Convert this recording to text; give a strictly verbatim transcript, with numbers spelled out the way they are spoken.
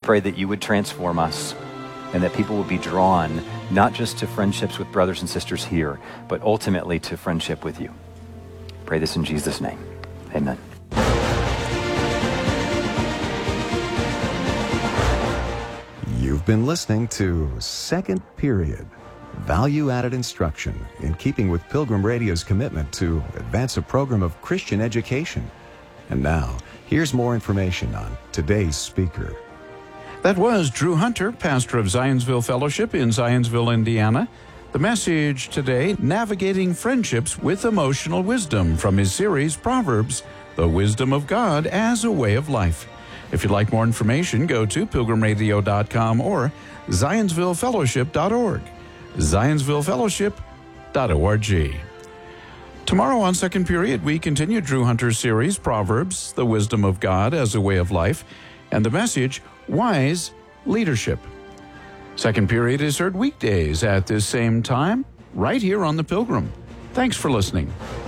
pray that you would transform us and that people would be drawn not just to friendships with brothers and sisters here, but ultimately to friendship with you. Pray this in Jesus' name. Amen. You've been listening to Second Period, value-added instruction in keeping with Pilgrim Radio's commitment to advance a program of Christian education. And now, here's more information on today's speaker. That was Drew Hunter, pastor of Zionsville Fellowship in Zionsville, Indiana. The message today, Navigating Friendships with Emotional Wisdom, from his series, Proverbs, The Wisdom of God as a Way of Life. If you'd like more information, go to pilgrim radio dot com or zionsville fellowship dot org. zionsville fellowship dot org. Tomorrow on Second Period, we continue Drew Hunter's series, Proverbs, The Wisdom of God as a Way of Life, and the message, Wise Leadership. Second Period is heard weekdays at this same time, right here on The Pilgrim. Thanks for listening.